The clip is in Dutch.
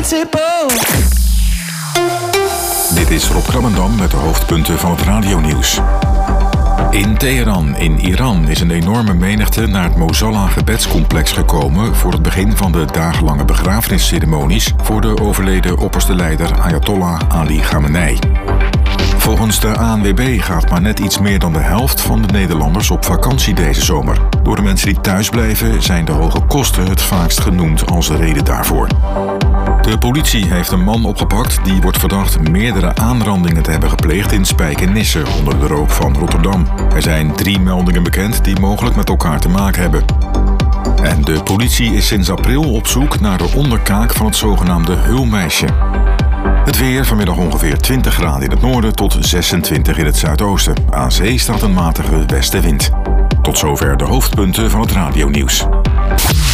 invincible. Dit is Rob Krabbendam met de hoofdpunten van het radionieuws. In Teheran, in Iran, is een enorme menigte naar het Mosalla-gebedscomplex gekomen voor het begin van de dagenlange begrafenisceremonies voor de overleden opperste leider Ayatollah Ali Khamenei. Volgens de ANWB gaat maar net iets meer dan de helft van de Nederlanders op vakantie deze zomer. Door de mensen die thuis blijven zijn de hoge kosten het vaakst genoemd als reden daarvoor. De politie heeft een man opgepakt die wordt verdacht meerdere aanrandingen te hebben gepleegd in Spijkenisse onder de rook van Rotterdam. Er zijn 3 meldingen bekend die mogelijk met elkaar te maken hebben. En de politie is sinds april op zoek naar de onderkaak van het zogenaamde Hulmeisje. Het weer, vanmiddag ongeveer 20 graden in het noorden tot 26 in het zuidoosten. Aan zee staat een matige westenwind. Tot zover de hoofdpunten van het radionieuws.